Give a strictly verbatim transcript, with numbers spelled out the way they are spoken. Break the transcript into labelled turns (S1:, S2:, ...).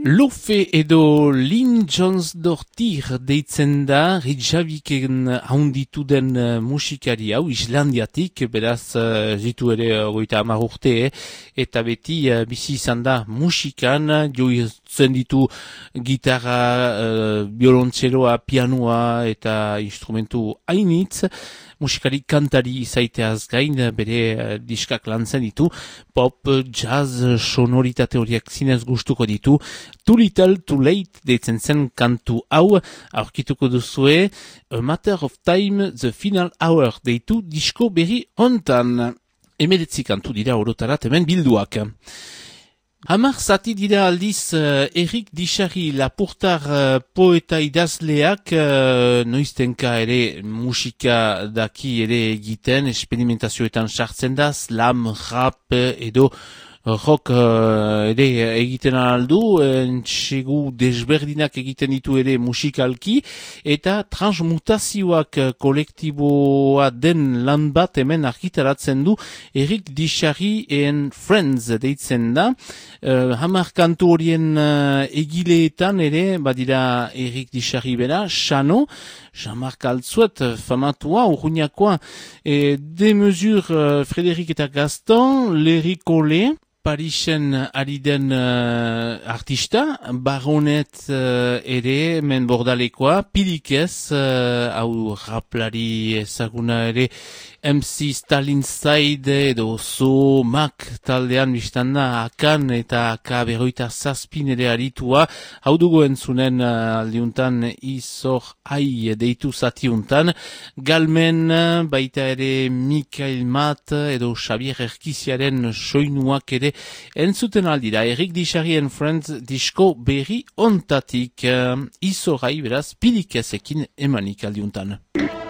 S1: Lofe edo Lynn Jones Dortir deitzen da Reykjaviken haunditu den uh, musikari hau Islandiatik, beraz uh, zitu ere goita hamar urte, eh? Eta beti uh, bizi izan da musikan, joitzen ditu gitarra, uh, violontzeloa, pianoa eta instrumentu hainitz. Musikari kantari izaiteaz gain, bere uh, diskak lantzen ditu, pop, jazz, sonoritate horiek zinez gustuko ditu. Too Little, Too Late deitzen zen kantu hau, aurkituko duzue, A Matter of Time, The Final Hour deitu disko berri hontan. Emeletzi kantu dira orotarat hemen bilduak. Hamar zati dira aldiz uh, Erik Dixarri Lapurtar uh, poeta idazleak uh, noiztenka ere musika daki ere egiten, experimentazioetan sartzen da, slam, rap edo rock uh, ere egiten aldu, entxegu desberdinak egiten ditu ere musikalki, eta transmutazioak kolektiboa den lan bat hemen argitaratzen du Erik Dixarri and Friends deitzen da. Uh, hamar kantu horien uh, egileetan ere, badira Erik Dixarri bera, Xano, Jean-Marc Altzuet, famatua, urruñakoa, e, de mesure uh, Frédéric eta Gaston, Léry Collet, Parisen ari den uh, artista, Baronet uh, ere, men bordalekoa, Pilikez, uh, hau raplari ezaguna ere, M C Stalin Side edo So Mac taldean biztanda Akan eta Aka berroita zazpin ere aritua, hau dugu entzunen uh, aldiuntan izor ai deitu zatiuntan, Galmen baita ere Mikael Mat edo Xavier Erkiziaren soinuak ere entzuten aldira. Erik Dixarri and Friends disko berri ontatik, uh, izor ai beraz Pilikezekin emanik aldiuntan.